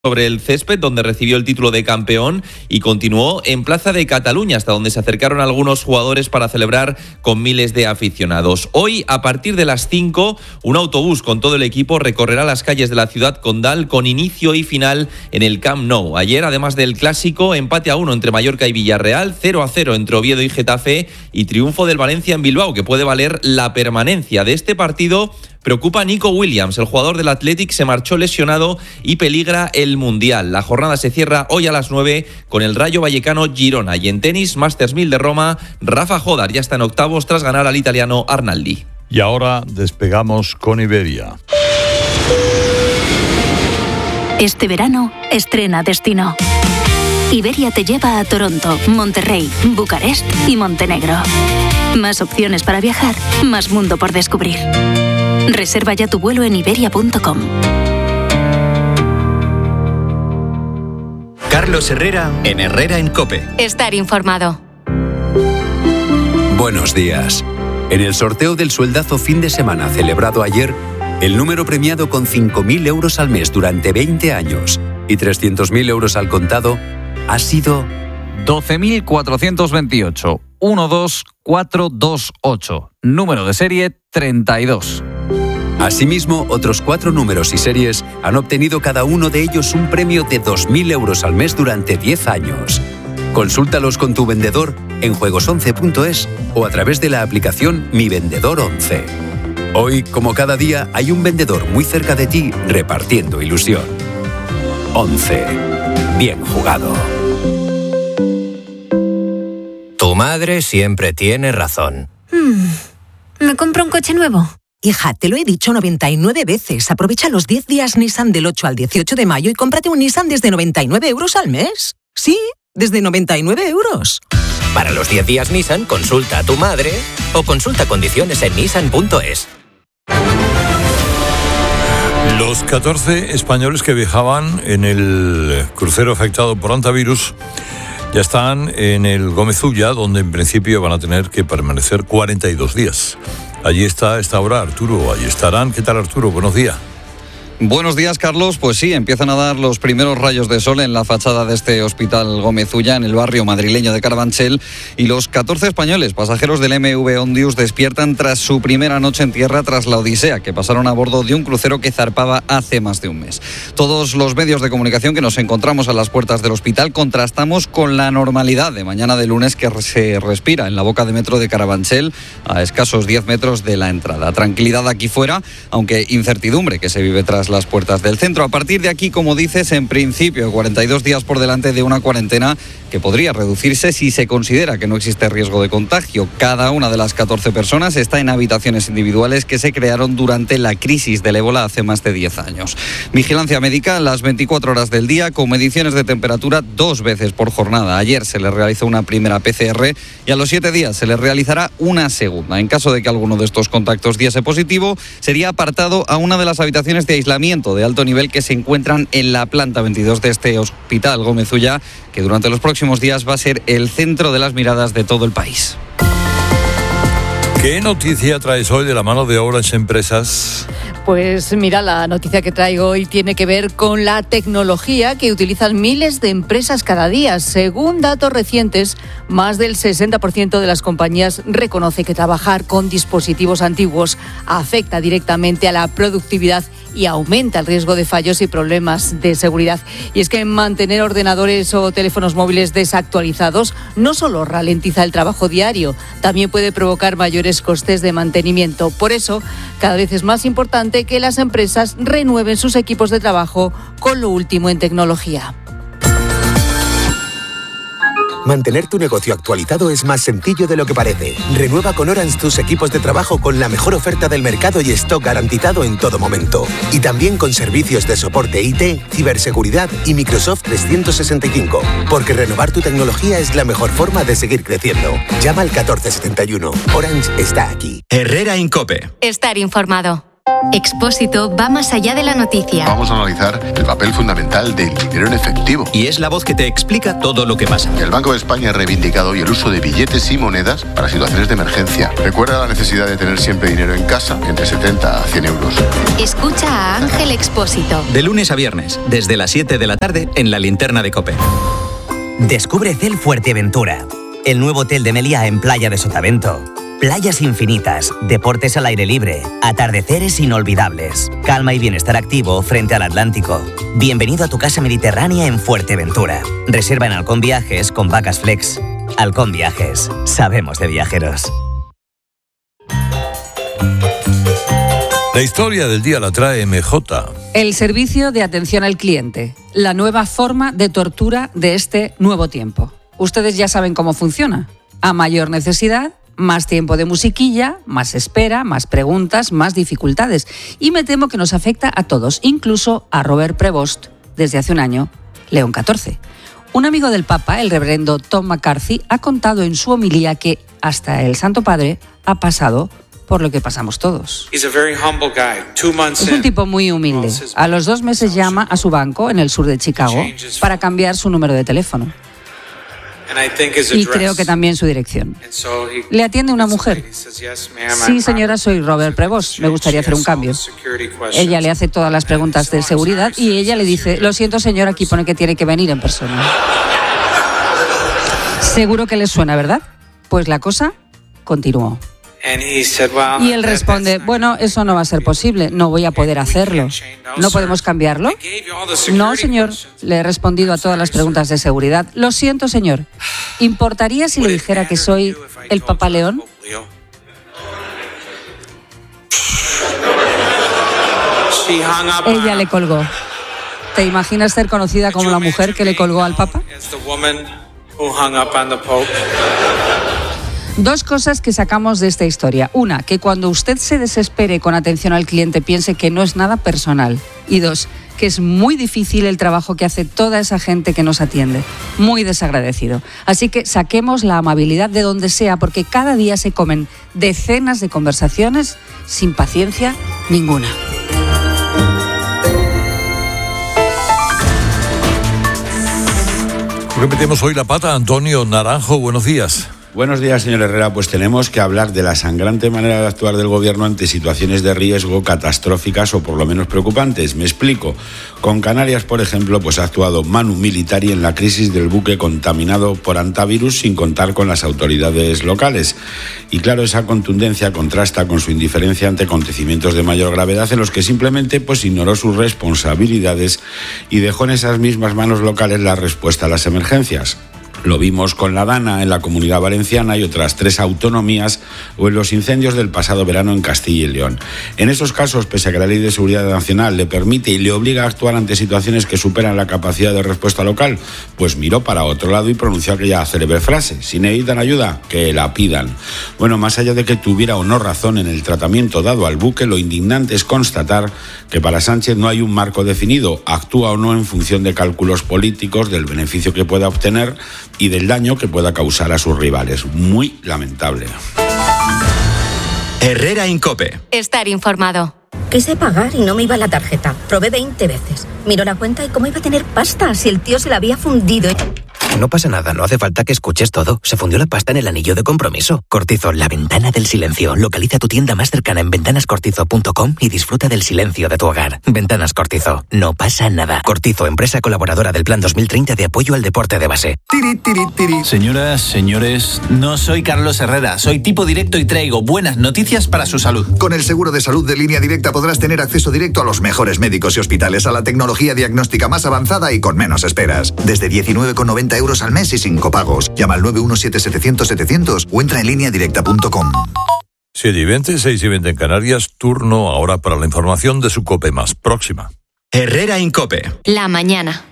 sobre el césped, donde recibió el título de campeón, y continuó en Plaza de Cataluña, hasta donde se acercaron algunos jugadores para celebrar con miles de aficionados. Hoy, a partir de las 5, un autobús con todo el equipo recorrerá las calles de la ciudad condal con inicio y final en el Camp Nou. Ayer, además del clásico, empate a 1 entre Mallorca y Villarreal, 0-0 entre Oviedo y Getafe y triunfo del Valencia en Bilbao, que puede valer la permanencia. De este partido preocupa Nico Williams. El jugador del Athletic se marchó lesionado y peligra el Mundial. La jornada se cierra hoy a las 9 con el Rayo Vallecano Girona. Y en tenis, Masters 1000 de Roma, Rafa Jodar ya está en octavos tras ganar al italiano Arnaldi. Y ahora despegamos con Iberia. Este verano estrena destino. Iberia te lleva a Toronto, Monterrey, Bucarest y Montenegro. Más opciones para viajar, más mundo por descubrir. Reserva ya tu vuelo en iberia.com. Carlos Herrera en Herrera en COPE. Estar informado. Buenos días. En el sorteo del sueldazo fin de semana celebrado ayer, el número premiado con 5.000 euros al mes durante 20 años y 300.000 euros al contado ha sido 12.428. 12428. Número de serie 32. Asimismo, otros 4 números y series han obtenido cada uno de ellos un premio de 2.000 euros al mes durante 10 años. Consúltalos con tu vendedor en juegos11.es o a través de la aplicación Mi Vendedor 11. Hoy, como cada día, hay un vendedor muy cerca de ti repartiendo ilusión. 11. Bien jugado. Tu madre siempre tiene razón. ¿Me compro un coche nuevo? Hija, te lo he dicho 99 veces. Aprovecha los 10 días Nissan del 8 al 18 de mayo y cómprate un Nissan desde 99 euros al mes. Sí, desde 99 euros. Para los 10 días Nissan, consulta a tu madre o consulta condiciones en nissan.es. Los 14 españoles que viajaban en el crucero afectado por hantavirus ya están en el Gómez Ulla, donde en principio van a tener que permanecer 42 días. Allí está a esta hora Arturo, allí estarán. ¿Qué tal, Arturo? Buenos días. Buenos días, Carlos. Pues sí, empiezan a dar los primeros rayos de sol en la fachada de este hospital Gómez Ulla, en el barrio madrileño de Carabanchel, y los 14 españoles, pasajeros del MV Ondius, despiertan tras su primera noche en tierra tras la odisea que pasaron a bordo de un crucero que zarpaba hace más de un mes. Todos los medios de comunicación que nos encontramos a las puertas del hospital contrastamos con la normalidad de mañana de lunes que se respira en la boca de metro de Carabanchel, a escasos 10 metros de la entrada. Tranquilidad aquí fuera, aunque incertidumbre que se vive tras las puertas del centro. A partir de aquí, como dices, en principio 42 días por delante de una cuarentena que podría reducirse si se considera que no existe riesgo de contagio. Cada una de las 14 personas está en habitaciones individuales que se crearon durante la crisis del ébola hace más de 10 años. Vigilancia médica las 24 horas del día con mediciones de temperatura 2 veces por jornada. Ayer se les realizó una primera PCR y a los 7 días se les realizará una segunda. En caso de que alguno de estos contactos diese positivo, sería apartado a una de las habitaciones de aislamiento de alto nivel que se encuentran en la planta 22 de este hospital Gómez Ulla, que durante los próximos días va a ser el centro de las miradas de todo el país. ¿Qué noticia traes hoy de la mano de Orange Empresas? Pues mira, la noticia que traigo hoy tiene que ver con la tecnología que utilizan miles de empresas cada día. Según datos recientes, más del 60% de las compañías reconoce que trabajar con dispositivos antiguos afecta directamente a la productividad y aumenta el riesgo de fallos y problemas de seguridad. Y es que mantener ordenadores o teléfonos móviles desactualizados no solo ralentiza el trabajo diario, también puede provocar mayores costes de mantenimiento. Por eso, cada vez es más importante que las empresas renueven sus equipos de trabajo con lo último en tecnología. Mantener tu negocio actualizado es más sencillo de lo que parece. Renueva con Orange tus equipos de trabajo con la mejor oferta del mercado y stock garantizado en todo momento. Y también con servicios de soporte IT, ciberseguridad y Microsoft 365. Porque renovar tu tecnología es la mejor forma de seguir creciendo. Llama al 1471. Orange está aquí. Herrera en COPE. Estar informado. Expósito va más allá de la noticia. Vamos a analizar el papel fundamental del dinero en efectivo. Y es la voz que te explica todo lo que pasa. El Banco de España ha reivindicado hoy el uso de billetes y monedas para situaciones de emergencia. Recuerda la necesidad de tener siempre dinero en casa, entre 70 a 100 euros. Escucha a Ángel Expósito. De lunes a viernes, desde las 7 de la tarde, en la linterna de COPE. Descubre Cel Fuerteventura, el nuevo hotel de Meliá en Playa de Sotavento. Playas infinitas, deportes al aire libre, atardeceres inolvidables, calma y bienestar activo frente al Atlántico. Bienvenido a tu casa mediterránea en Fuerteventura. Reserva en Halcón Viajes con Vacas Flex. Halcón Viajes, sabemos de viajeros. La historia del día la trae MJ. El servicio de atención al cliente, la nueva forma de tortura de este nuevo tiempo. Ustedes ya saben cómo funciona. A mayor necesidad, más tiempo de musiquilla, más espera, más preguntas, más dificultades. Y me temo que nos afecta a todos, incluso a Robert Prevost, desde hace un año, León XIV. Un amigo del Papa, el reverendo Tom McCarthy, ha contado en su homilía que hasta el Santo Padre ha pasado por lo que pasamos todos. Es un tipo muy humilde. A los 2 meses llama a su banco en el sur de Chicago para cambiar su número de teléfono. Y creo que también su dirección. Le atiende una mujer. Sí, señora, soy Robert Prevost. Me gustaría hacer un cambio. Ella le hace todas las preguntas de seguridad y ella le dice, lo siento, señor, aquí pone que tiene que venir en persona. Seguro que les suena, ¿verdad? Pues la cosa continuó. Y él responde, bueno, eso no va a ser posible, no voy a poder hacerlo. ¿No podemos cambiarlo? No, señor, le he respondido a todas las preguntas de seguridad. Lo siento, señor. ¿Importaría si le dijera que soy el Papa León? Ella le colgó. ¿Te imaginas ser conocida como la mujer que le colgó al Papa? 2 cosas que sacamos de esta historia. Una, que cuando usted se desespere con atención al cliente piense que no es nada personal. Y 2, que es muy difícil el trabajo que hace toda esa gente que nos atiende. Muy desagradecido. Así que saquemos la amabilidad de donde sea, porque cada día se comen decenas de conversaciones sin paciencia ninguna. Metemos hoy la pata. Antonio Naranjo, buenos días. Buenos días, señor Herrera. Pues tenemos que hablar de la sangrante manera de actuar del gobierno ante situaciones de riesgo catastróficas o por lo menos preocupantes. Me explico. Con Canarias, por ejemplo, pues ha actuado Manu Militari en la crisis del buque contaminado por hantavirus sin contar con las autoridades locales. Y claro, esa contundencia contrasta con su indiferencia ante acontecimientos de mayor gravedad en los que simplemente pues ignoró sus responsabilidades y dejó en esas mismas manos locales la respuesta a las emergencias. Lo vimos con la Dana en la Comunidad Valenciana y otras 3 autonomías o en los incendios del pasado verano en Castilla y León. En esos casos, pese a que la Ley de Seguridad Nacional le permite y le obliga a actuar ante situaciones que superan la capacidad de respuesta local, pues miró para otro lado y pronunció aquella célebre frase: si necesitan ayuda, que la pidan. Bueno, más allá de que tuviera o no razón en el tratamiento dado al buque, lo indignante es constatar que para Sánchez no hay un marco definido, actúa o no en función de cálculos políticos, del beneficio que pueda obtener y del daño que pueda causar a sus rivales. Muy lamentable. Herrera en COPE. Estar informado. Quise pagar y no me iba la tarjeta. Probé 20 veces. Miró la cuenta y cómo iba a tener pasta si el tío se la había fundido. No pasa nada, no hace falta que escuches todo. Se fundió la pasta en el anillo de compromiso. Cortizo, la ventana del silencio. Localiza tu tienda más cercana en ventanascortizo.com y disfruta del silencio de tu hogar. Ventanas Cortizo, no pasa nada. Cortizo, empresa colaboradora del Plan 2030 de apoyo al deporte de base. Señoras, señores, no soy Carlos Herrera, soy tipo directo y traigo buenas noticias para su salud. Con el seguro de salud de Línea Directa podrás tener acceso directo a los mejores médicos y hospitales, a la tecnología diagnóstica más avanzada y con menos esperas. Desde 19,90 euros al mes y sin copagos. Llama al 917-700-700 o entra en lineadirecta.com. 7:20, 6:20 en Canarias. Turno ahora para la información de su COPE más próxima. Herrera en COPE. La mañana.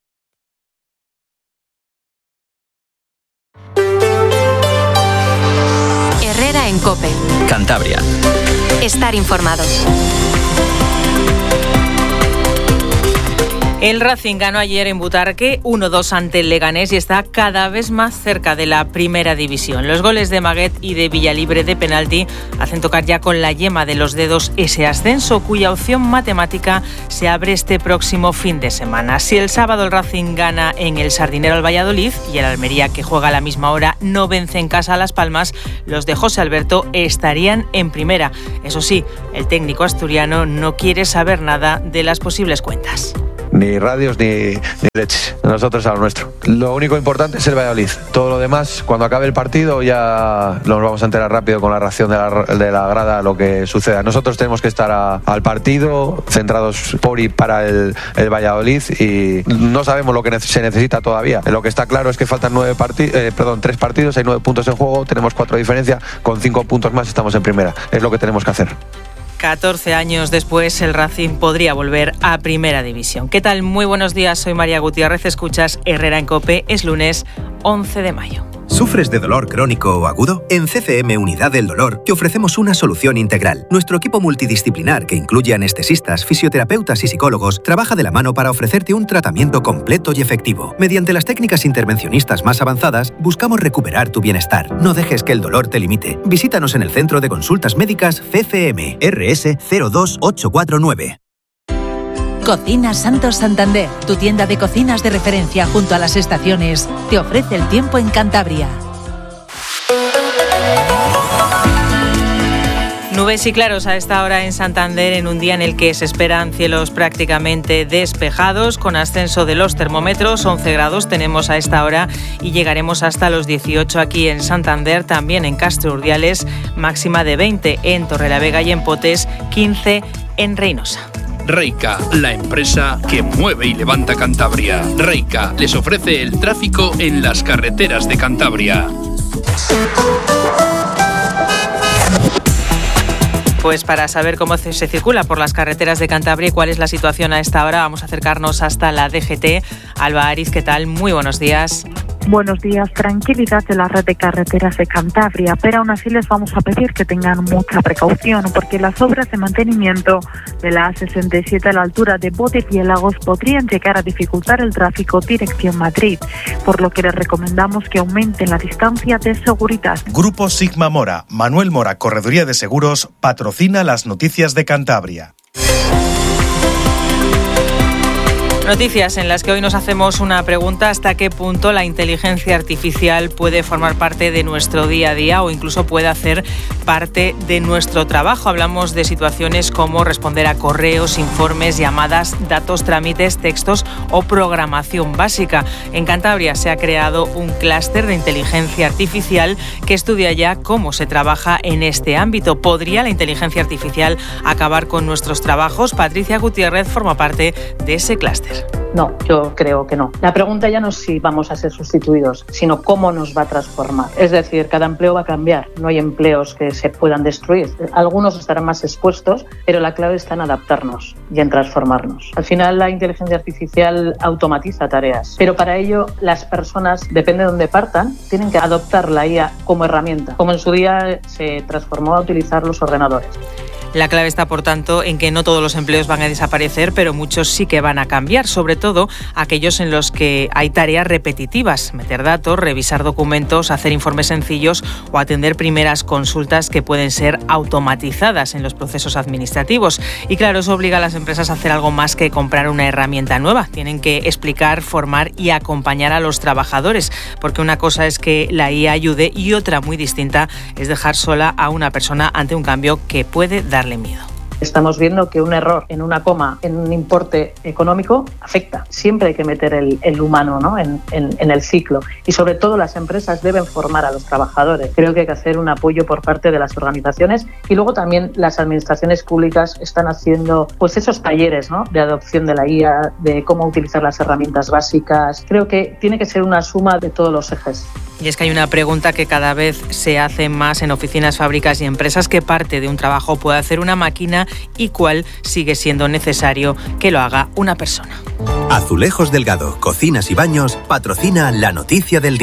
Herrera en COPE. Cantabria. Estar informado. El Racing ganó ayer en Butarque 1-2 ante el Leganés y está cada vez más cerca de la primera división. Los goles de Maguet y de Villalibre de penalti hacen tocar ya con la yema de los dedos ese ascenso, cuya opción matemática se abre este próximo fin de semana. Si el sábado el Racing gana en el Sardinero al Valladolid y el Almería, que juega a la misma hora, no vence en casa a Las Palmas, los de José Alberto estarían en primera. Eso sí, el técnico asturiano no quiere saber nada de las posibles cuentas. Ni radios ni leches, nosotros a lo nuestro. Lo único importante es el Valladolid. Todo lo demás, cuando acabe el partido, ya nos vamos a enterar rápido con la reacción de la grada a lo que suceda. Nosotros tenemos que estar al partido, centrados por y para el Valladolid, y no sabemos lo que se necesita todavía. Lo que está claro es que faltan 3 partidos, hay 9 puntos en juego, tenemos 4 de diferencia, con 5 puntos más estamos en primera. Es lo que tenemos que hacer. 14 años después, el Racing podría volver a Primera División. ¿Qué tal? Muy buenos días, soy María Gutiérrez, escuchas Herrera en COPE, es lunes 11 de mayo. ¿Sufres de dolor crónico o agudo? En CCM Unidad del Dolor te ofrecemos una solución integral. Nuestro equipo multidisciplinar, que incluye anestesistas, fisioterapeutas y psicólogos, trabaja de la mano para ofrecerte un tratamiento completo y efectivo. Mediante las técnicas intervencionistas más avanzadas, buscamos recuperar tu bienestar. No dejes que el dolor te limite. Visítanos en el Centro de Consultas Médicas CCM, RS 02849. Cocinas Santos Santander, tu tienda de cocinas de referencia junto a las estaciones, te ofrece el tiempo en Cantabria. Nubes y claros a esta hora en Santander, en un día en el que se esperan cielos prácticamente despejados, con ascenso de los termómetros. 11 grados tenemos a esta hora y llegaremos hasta los 18 aquí en Santander, también en Castro Urdiales, máxima de 20 en Torrelavega y en Potes, 15 en Reynosa. Reica, la empresa que mueve y levanta Cantabria. Reica les ofrece el tráfico en las carreteras de Cantabria. Pues para saber cómo se circula por las carreteras de Cantabria y cuál es la situación a esta hora, vamos a acercarnos hasta la DGT. Alba Ariz, ¿qué tal? Muy buenos días. Buenos días. Tranquilidad de la red de carreteras de Cantabria, pero aún así les vamos a pedir que tengan mucha precaución, porque las obras de mantenimiento de la A67 a la altura de Botepiélagos podrían llegar a dificultar el tráfico dirección Madrid, por lo que les recomendamos que aumenten la distancia de seguridad. Grupo Sigma Mora, Manuel Mora, Correduría de Seguros, patrocina las noticias de Cantabria. Noticias en las que hoy nos hacemos una pregunta: ¿hasta qué punto la inteligencia artificial puede formar parte de nuestro día a día o incluso puede hacer parte de nuestro trabajo? Hablamos de situaciones como responder a correos, informes, llamadas, datos, trámites, textos o programación básica. En Cantabria se ha creado un clúster de inteligencia artificial que estudia ya cómo se trabaja en este ámbito. ¿Podría la inteligencia artificial acabar con nuestros trabajos? Patricia Gutiérrez forma parte de ese clúster. No, yo creo que no. La pregunta ya no es si vamos a ser sustituidos, sino cómo nos va a transformar. Es decir, cada empleo va a cambiar. No hay empleos que se puedan destruir. Algunos estarán más expuestos, pero la clave está en adaptarnos y en transformarnos. Al final, la inteligencia artificial automatiza tareas, pero para ello las personas, depende de dónde partan, tienen que adoptar la IA como herramienta, como en su día se transformó a utilizar los ordenadores. La clave está, por tanto, en que no todos los empleos van a desaparecer, pero muchos sí que van a cambiar, sobre todo aquellos en los que hay tareas repetitivas: meter datos, revisar documentos, hacer informes sencillos o atender primeras consultas que pueden ser automatizadas en los procesos administrativos. Y claro, eso obliga a las empresas a hacer algo más que comprar una herramienta nueva. Tienen que explicar, formar y acompañar a los trabajadores, porque una cosa es que la IA ayude y otra muy distinta es dejar sola a una persona ante un cambio que puede darle miedo. Estamos viendo que un error en una coma, en un importe económico, afecta. Siempre hay que meter el humano, ¿no?, en el ciclo. Y sobre todo las empresas deben formar a los trabajadores. Creo que hay que hacer un apoyo por parte de las organizaciones, y luego también las administraciones públicas están haciendo pues esos talleres, ¿no?, de adopción de la IA, de cómo utilizar las herramientas básicas. Creo que tiene que ser una suma de todos los ejes. Y es que hay una pregunta que cada vez se hace más en oficinas, fábricas y empresas: ¿qué parte de un trabajo puede hacer una máquina y cuál sigue siendo necesario que lo haga una persona? Azulejos Delgado, Cocinas y Baños, patrocina la noticia del día.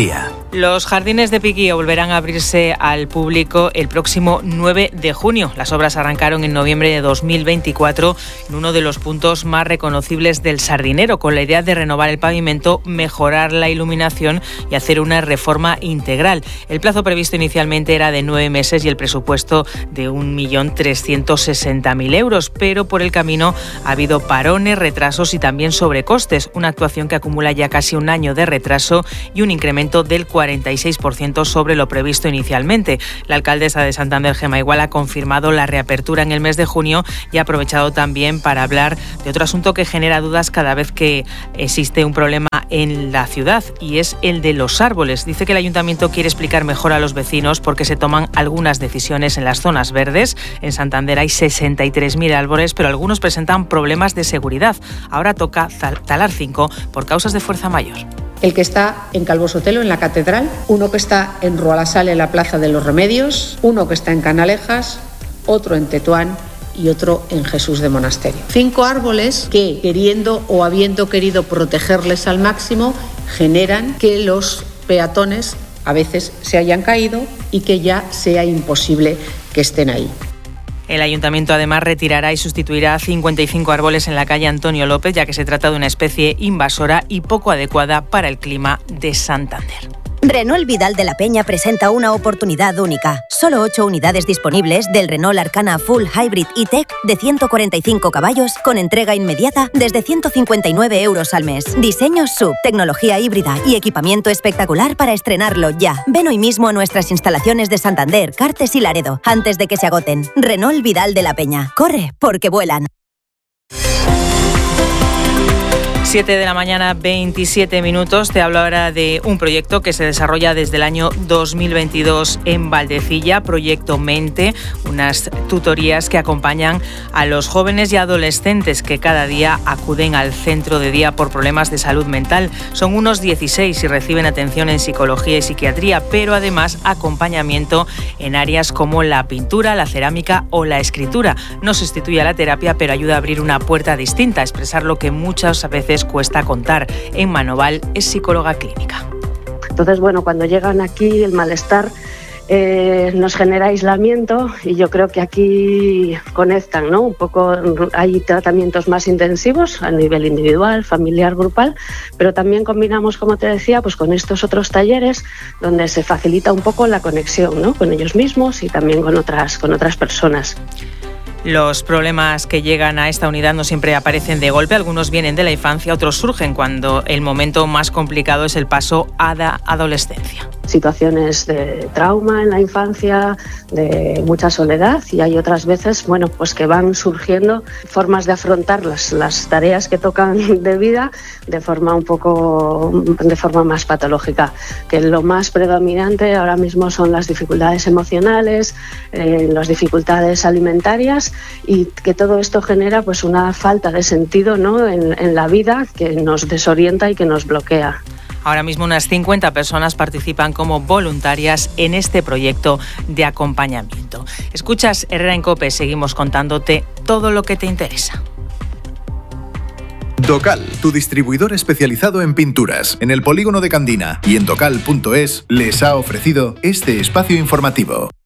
Los jardines de Piquío volverán a abrirse al público el próximo 9 de junio. Las obras arrancaron en noviembre de 2024 en uno de los puntos más reconocibles del Sardinero, con la idea de renovar el pavimento, mejorar la iluminación y hacer una reforma integral. El plazo previsto inicialmente era de 9 meses y el presupuesto de 1.360.000 euros, pero por el camino ha habido parones, retrasos y también sobrecostes, una actuación que acumula ya casi un año de retraso y un incremento del 46% sobre lo previsto inicialmente. La alcaldesa de Santander, Gemma Igual, ha confirmado la reapertura en el mes de junio y ha aprovechado también para hablar de otro asunto que genera dudas cada vez que existe un problema en la ciudad, y es el de los árboles. Dice que el ayuntamiento quiere explicar mejor a los vecinos por qué se toman algunas decisiones en las zonas verdes. En Santander hay 63.000 árboles, pero algunos presentan problemas de seguridad. Ahora toca talar 5 por causas de fuerza mayor. El que está en Calvo Sotelo, en la Catedral, uno que está en Rualasal, en la Plaza de los Remedios, uno que está en Canalejas, otro en Tetuán y otro en Jesús de Monasterio. 5 árboles que, queriendo o habiendo querido protegerles al máximo, generan que los peatones a veces se hayan caído y que ya sea imposible que estén ahí. El ayuntamiento además retirará y sustituirá 55 árboles en la calle Antonio López, ya que se trata de una especie invasora y poco adecuada para el clima de Santander. Renault Vidal de la Peña presenta una oportunidad única. Solo 8 unidades disponibles del Renault Arcana Full Hybrid E-Tech de 145 caballos con entrega inmediata desde 159 euros al mes. Diseño SUV, tecnología híbrida y equipamiento espectacular para estrenarlo ya. Ven hoy mismo a nuestras instalaciones de Santander, Cartes y Laredo antes de que se agoten. Renault Vidal de la Peña. Corre, porque vuelan. 7 de la mañana, 27 minutos. Te hablo ahora de un proyecto que se desarrolla desde el año 2022 en Valdecilla, Proyecto Mente, unas tutorías que acompañan a los jóvenes y adolescentes que cada día acuden al centro de día por problemas de salud mental. Son unos 16 y reciben atención en psicología y psiquiatría, pero además acompañamiento en áreas como la pintura, la cerámica o la escritura. No sustituye a la terapia, pero ayuda a abrir una puerta distinta, a expresar lo que muchas veces cuesta contar. Emma Noval es psicóloga clínica. Entonces, bueno, cuando llegan aquí el malestar nos genera aislamiento y yo creo que aquí conectan, ¿no? Un poco, hay tratamientos más intensivos a nivel individual, familiar, grupal, pero también combinamos, como te decía, pues con estos otros talleres donde se facilita un poco la conexión, ¿no? Con ellos mismos y también con otras personas. Los problemas que llegan a esta unidad no siempre aparecen de golpe, algunos vienen de la infancia, otros surgen cuando el momento más complicado es el paso a la adolescencia. Situaciones de trauma en la infancia, de mucha soledad, y hay otras veces, bueno, pues que van surgiendo formas de afrontar las tareas que tocan de vida de forma más patológica, que lo más predominante ahora mismo son las dificultades emocionales, las dificultades alimentarias, y que todo esto genera pues una falta de sentido, ¿no? en la vida, que nos desorienta y que nos bloquea. Ahora mismo unas 50 personas participan como voluntarias en este proyecto de acompañamiento. Escuchas Herrera en COPE, seguimos contándote todo lo que te interesa. Docal, tu distribuidor especializado en pinturas, en el polígono de Candina y en docal.es, les ha ofrecido este espacio informativo.